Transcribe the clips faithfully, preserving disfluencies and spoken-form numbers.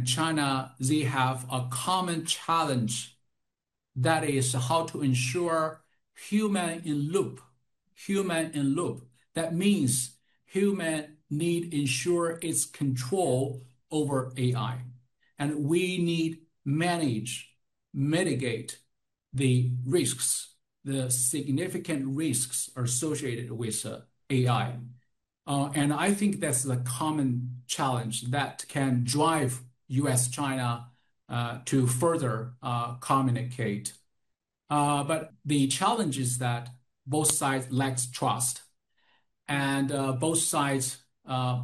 China, they have a common challenge. That is how to ensure human in loop, human in loop. That means human need ensure its control over A I. And we need manage, mitigate the risks, the significant risks associated with uh, A I. Uh, and I think that's the common challenge that can drive U S China uh, to further uh, communicate. Uh, but the challenge is that both sides lack trust, and uh, both sides uh,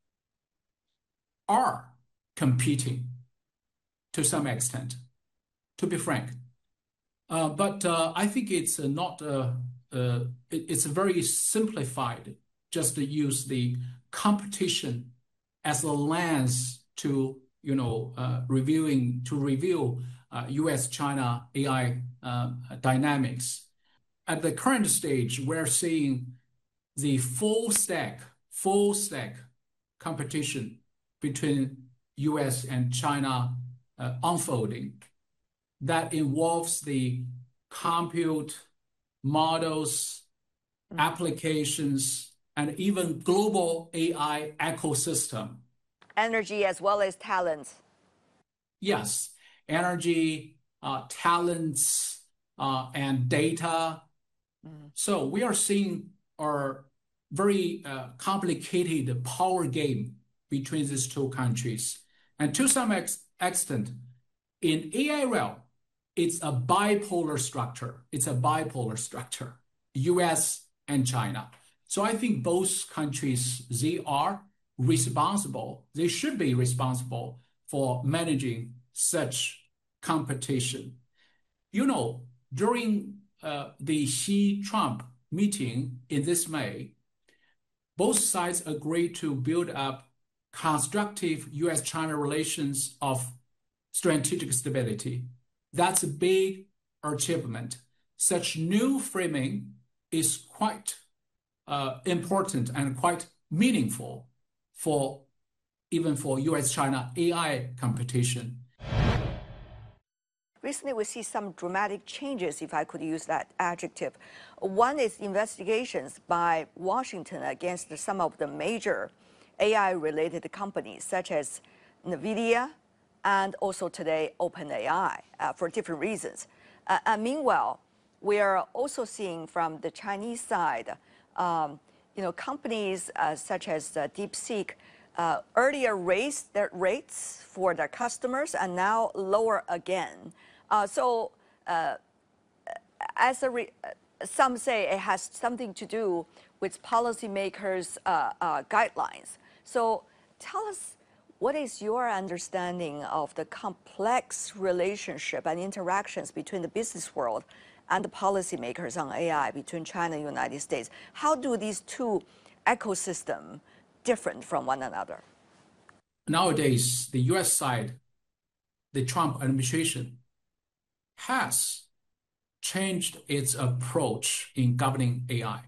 are competing to some extent, to be frank. Uh, but uh, I think it's uh, not, uh, uh, it, it's very simplified just to use the competition as a lens to, you know, uh, reviewing, to review uh, U S China A I uh, dynamics. At the current stage, we're seeing the full stack, full stack competition between U S and China uh, unfolding. That involves the compute, models, mm-hmm. applications, and even global A I ecosystem. Energy as well as talents. Yes, energy, uh, talents, uh, and data. Mm-hmm. So we are seeing a very uh, complicated power game between these two countries. And to some ex extent, in A I realm, it's a bipolar structure. It's a bipolar structure, U S and China. So I think both countries, they are responsible, they should be responsible for managing such competition. You know, during uh, the Xi-Trump meeting in this May, both sides agreed to build up constructive U S China relations of strategic stability. That's a big achievement. Such new framing is quite uh, important and quite meaningful for even for U S China A I competition. Recently, we see some dramatic changes, if I could use that adjective. One is investigations by Washington against some of the major A I-related companies, such as NVIDIA, and also today OpenAI, uh, for different reasons. Uh, and meanwhile, we are also seeing from the Chinese side, um, you know, companies uh, such as uh, DeepSeek uh, earlier raised their rates for their customers and now lower again. Uh, so, uh, as a re some say it has something to do with policymakers' uh, uh, guidelines. So, tell us, what is your understanding of the complex relationship and interactions between the business world and the policymakers on A I between China and the United States? How do these two ecosystems differ from one another? Nowadays, the U S side, the Trump administration, has changed its approach in governing A I.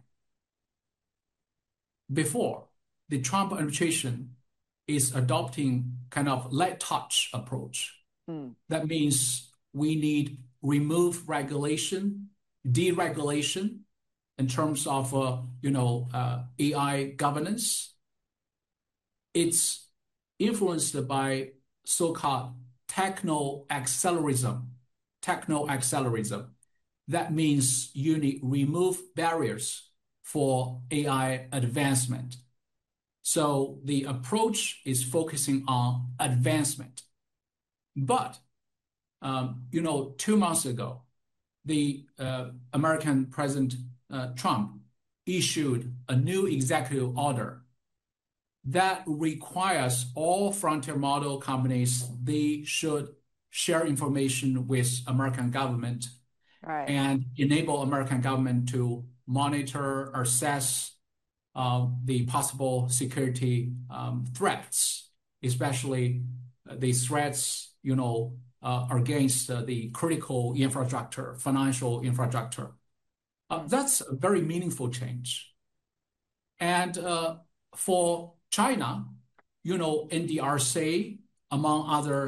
Before, the Trump administration is adopting kind of light touch approach. Mm. That means we need remove regulation, deregulation in terms of uh, you know uh, A I governance. It's influenced by so-called techno-accelerism. Techno-accelerism. That means you need remove barriers for A I advancement. So the approach is focusing on advancement. But, um, you know, two months ago, the uh, American President uh, Trump issued a new executive order that requires all frontier model companies, they should share information with American government, right, and enable American government to monitor, assess Uh, the possible security um, threats, especially uh, the threats, you know, uh, against uh, the critical infrastructure, financial infrastructure. Uh, that's a very meaningful change. And uh, for China, you know, N D R C, among other